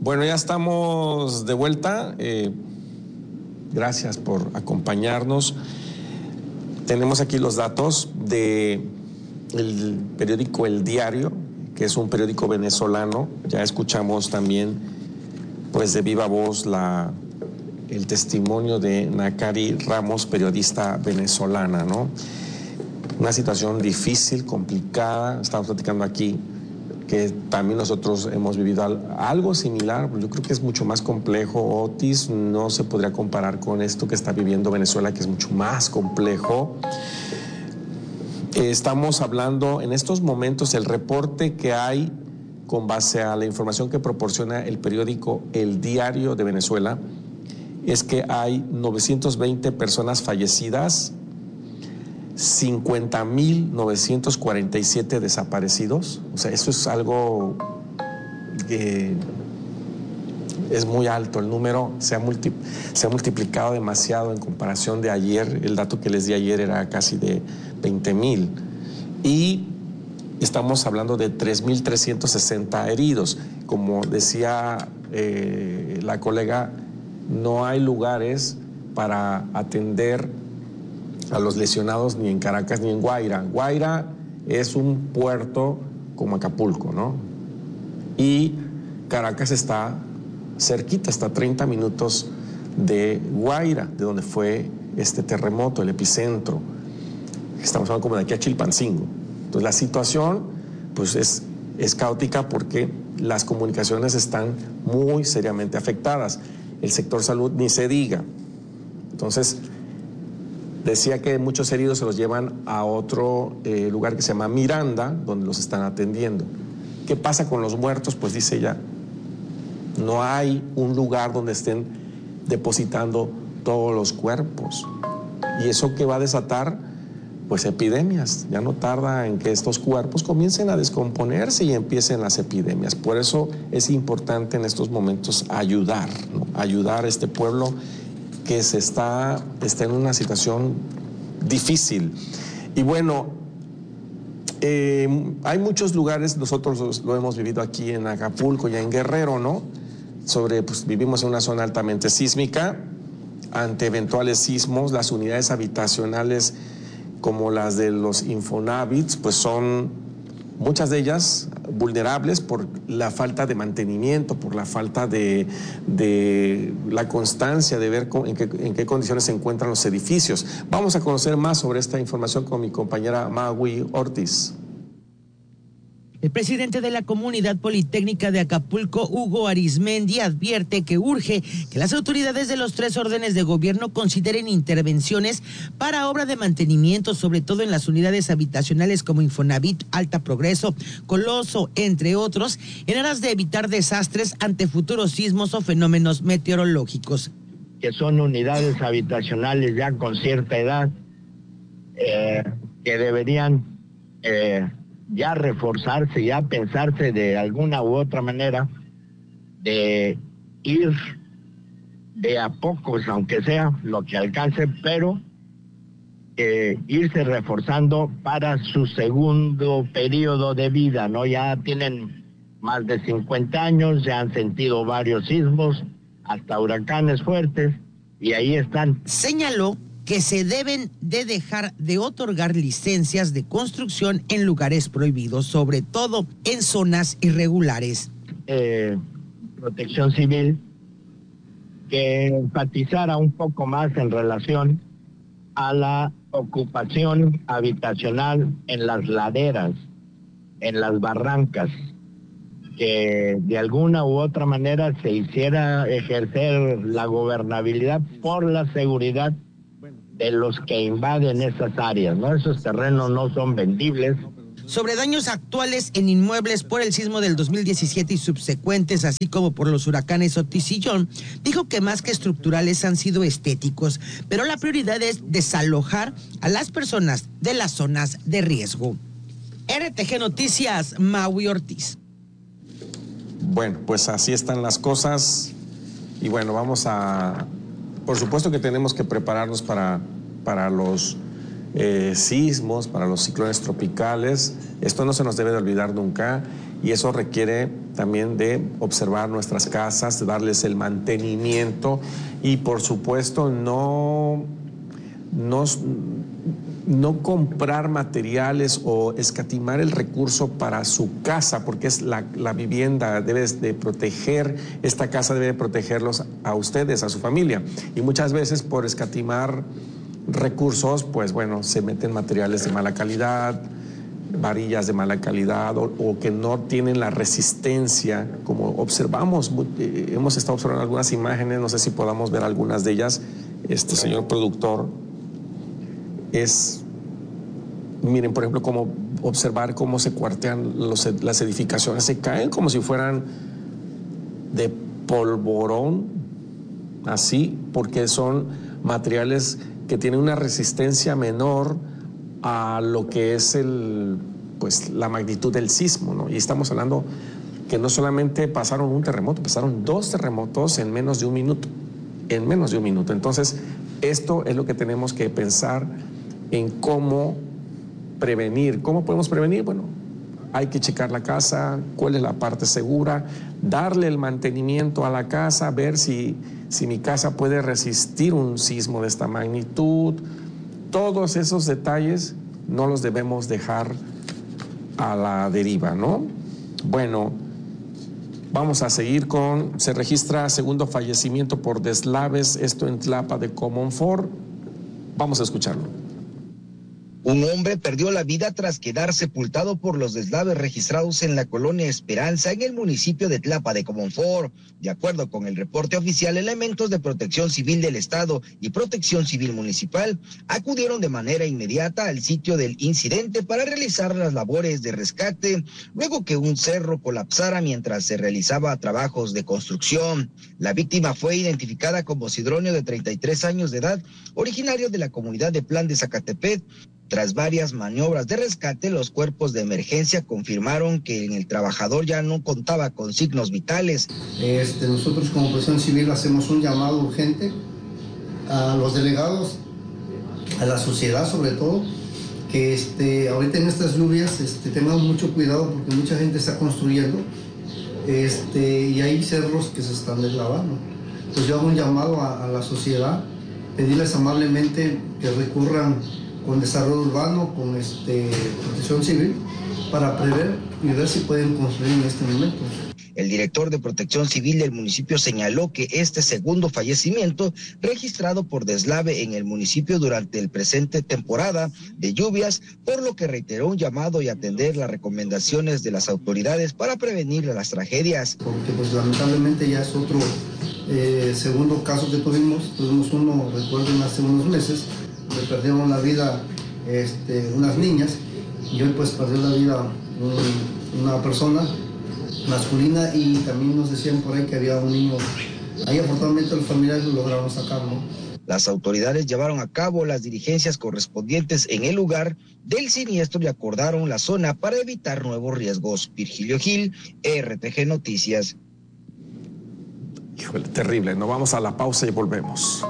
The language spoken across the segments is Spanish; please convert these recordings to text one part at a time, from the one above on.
Bueno, ya estamos de vuelta. Gracias por acompañarnos. Tenemos aquí los datos del periódico El Diario, que es un periódico venezolano. Ya escuchamos también, pues de viva voz, el testimonio de Nakari Ramos, periodista venezolana, ¿no? Una situación difícil, complicada. Estamos platicando aquí que también nosotros hemos vivido algo similar. Yo creo que es mucho más complejo. Otis, no se podría comparar con esto que está viviendo Venezuela, que es mucho más complejo. Estamos hablando en estos momentos, el reporte que hay con base a la información que proporciona el periódico El Diario de Venezuela, es que hay 920 personas fallecidas, 50.947 desaparecidos. O sea, eso es algo que es muy alto. El número se ha multiplicado demasiado en comparación de ayer. El dato que les di ayer era casi de 20.000. Y estamos hablando de 3.360 heridos. Como decía la colega, no hay lugares para atender a los lesionados ni en Caracas ni en Guaira. Guaira es un puerto como Acapulco, ¿no? Y Caracas está cerquita, está a 30 minutos de Guaira, de donde fue este terremoto, el epicentro. Estamos hablando como de aquí a Chilpancingo. Entonces la situación pues es caótica porque las comunicaciones están muy seriamente afectadas. El sector salud ni se diga. Entonces, decía que muchos heridos se los llevan a otro lugar que se llama Miranda, donde los están atendiendo. ¿Qué pasa con los muertos? Pues dice ella, no hay un lugar donde estén depositando todos los cuerpos. ¿Y eso qué va a desatar? Pues epidemias. Ya no tarda en que estos cuerpos comiencen a descomponerse y empiecen las epidemias. Por eso es importante en estos momentos ayudar, ¿no? Ayudar a este pueblo que está en una situación difícil. Y bueno, hay muchos lugares, nosotros lo hemos vivido aquí en Acapulco y en Guerrero, ¿no? Pues vivimos en una zona altamente sísmica. Ante eventuales sismos, las unidades habitacionales como las de los Infonavits, pues son muchas de ellas vulnerables por la falta de mantenimiento, por la falta de la constancia de ver en qué condiciones se encuentran los edificios. Vamos a conocer más sobre esta información con mi compañera Magui Ortiz. El presidente de la Comunidad Politécnica de Acapulco, Hugo Arizmendi, advierte que urge que las autoridades de los 3 órdenes de gobierno consideren intervenciones para obra de mantenimiento, sobre todo en las unidades habitacionales como Infonavit, Alta Progreso, Coloso, entre otros, en aras de evitar desastres ante futuros sismos o fenómenos meteorológicos. Que son unidades habitacionales ya con cierta edad, que deberían ya reforzarse, ya pensarse de alguna u otra manera de ir de a pocos, aunque sea lo que alcance, pero irse reforzando para su segundo periodo de vida, ¿no? Ya tienen más de 50 años, ya han sentido varios sismos, hasta huracanes fuertes, y ahí están. Señaló que se deben de dejar de otorgar licencias de construcción en lugares prohibidos, sobre todo en zonas irregulares. Protección Civil, que enfatizara un poco más en relación a la ocupación habitacional en las laderas, en las barrancas, que de alguna u otra manera se hiciera ejercer la gobernabilidad por la seguridad de los que invaden esas áreas, ¿no? Esos terrenos no son vendibles. Sobre daños actuales en inmuebles por el sismo del 2017 y subsecuentes, así como por los huracanes Otis y John, dijo que más que estructurales han sido estéticos, pero la prioridad es desalojar a las personas de las zonas de riesgo. RTG Noticias, Maui Ortiz. Bueno, pues así están las cosas y bueno, por supuesto que tenemos que prepararnos para los sismos, para los ciclones tropicales. Esto no se nos debe de olvidar nunca y eso requiere también de observar nuestras casas, de darles el mantenimiento y por supuesto no comprar materiales o escatimar el recurso para su casa, porque es la vivienda, debes de proteger, esta casa debe de protegerlos a ustedes, a su familia. Y muchas veces por escatimar recursos, pues bueno, se meten materiales de mala calidad, varillas de mala calidad o que no tienen la resistencia, como observamos, hemos estado observando algunas imágenes, no sé si podamos ver algunas de ellas, señor productor. Miren, por ejemplo, como observar cómo se cuartean las edificaciones, se caen como si fueran de polvorón, así, porque son materiales que tienen una resistencia menor a lo que es la magnitud del sismo, ¿no? Y estamos hablando que no solamente pasaron un terremoto, pasaron 2 terremotos en menos de un minuto, Entonces, esto es lo que tenemos que pensar en cómo prevenir. ¿Cómo podemos prevenir? Bueno, hay que checar la casa, cuál es la parte segura, darle el mantenimiento a la casa, ver si mi casa puede resistir un sismo de esta magnitud. Todos esos detalles no los debemos dejar a la deriva, ¿no? Bueno, vamos a seguir se registra segundo fallecimiento por deslaves, esto en Tlapa de Comonfort. Vamos a escucharlo. Un hombre perdió la vida tras quedar sepultado por los deslaves registrados en la colonia Esperanza, en el municipio de Tlapa de Comonfort. De acuerdo con el reporte oficial, elementos de Protección Civil del Estado y Protección Civil Municipal acudieron de manera inmediata al sitio del incidente para realizar las labores de rescate, luego que un cerro colapsara mientras se realizaba trabajos de construcción. La víctima fue identificada como Sidronio, de 33 años de edad, originario de la comunidad de Plan de Zacatepec. Tras varias maniobras de rescate, los cuerpos de emergencia confirmaron que el trabajador ya no contaba con signos vitales. Nosotros como Protección Civil hacemos un llamado urgente a los delegados, a la sociedad sobre todo, que ahorita en estas lluvias tengamos mucho cuidado porque mucha gente está construyendo y hay cerros que se están deslavando. Pues yo hago un llamado a la sociedad, pedirles amablemente que recurran con desarrollo urbano, con Protección Civil, para prever y ver si pueden construir en este momento. El director de Protección Civil del municipio señaló que este segundo fallecimiento registrado por deslave en el municipio durante el presente temporada de lluvias, por lo que reiteró un llamado y atender las recomendaciones de las autoridades para prevenir las tragedias. Porque pues lamentablemente ya es otro segundo caso que tuvimos uno, recuerden, hace unos meses, donde perdieron la vida unas niñas y hoy pues perdió la vida una persona masculina y también nos decían por ahí que había un niño. Ahí afortunadamente los familiares lo lograron sacarlo. Las autoridades llevaron a cabo las diligencias correspondientes en el lugar del siniestro y acordaron la zona para evitar nuevos riesgos. Virgilio Gil, RTG Noticias. Híjole, terrible. Nos vamos a la pausa y volvemos.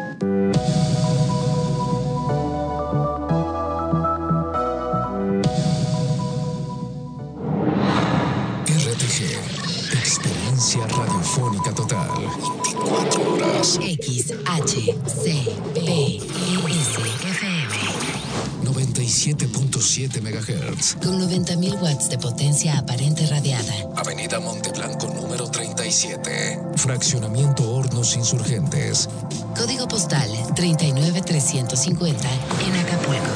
Experiencia radiofónica total. 24 horas. XHCPSFM 97.7 MHz. Con 90.000 watts de potencia aparente radiada. Avenida Monteblanco número 37. Fraccionamiento Hornos Insurgentes. Código postal 39350 en Acapulco.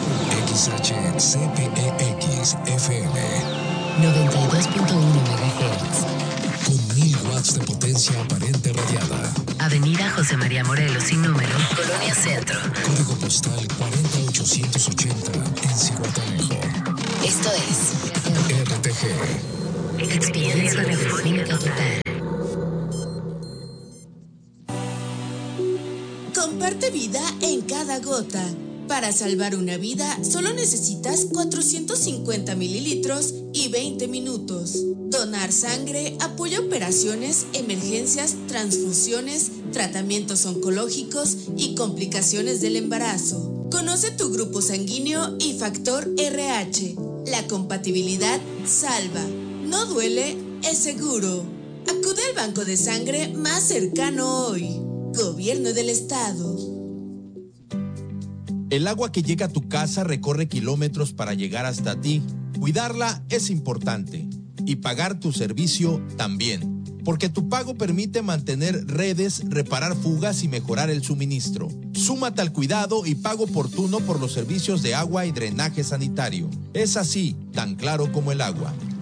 XHCPEX FM 92.1 MHz. Con 1000 watts de potencia aparente radiada. Avenida José María Morelos sin número, Colonia Centro. Código postal 40880 en Zihuatanejo. Esto es RTG. Experiencia radiofónica total. Comparte vida en cada gota. Para salvar una vida, solo necesitas 450 mililitros y 20 minutos. Donar sangre apoya operaciones, emergencias, transfusiones, tratamientos oncológicos y complicaciones del embarazo. Conoce tu grupo sanguíneo y factor RH. La compatibilidad salva. No duele, es seguro. Acude al banco de sangre más cercano hoy. Gobierno del Estado. El agua que llega a tu casa recorre kilómetros para llegar hasta ti. Cuidarla es importante y pagar tu servicio también, porque tu pago permite mantener redes, reparar fugas y mejorar el suministro. Súmate al cuidado y pago oportuno por los servicios de agua y drenaje sanitario. Es así, tan claro como el agua.